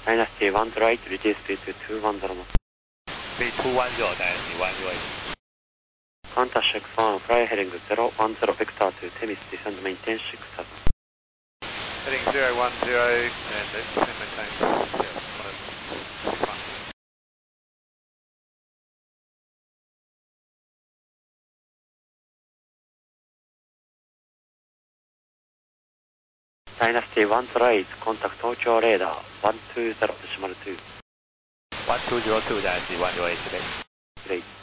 Dynasty 108, reduce speed to 210 knots. Speed 210, Dynasty 108. Contact X1, fly heading 010 vector to Temis, descend maintain 67. Heading 010 and descend maintain 61. Dynasty 108, contact Tokyo radar 120.2. 1202, Dynasty 108 today. Great.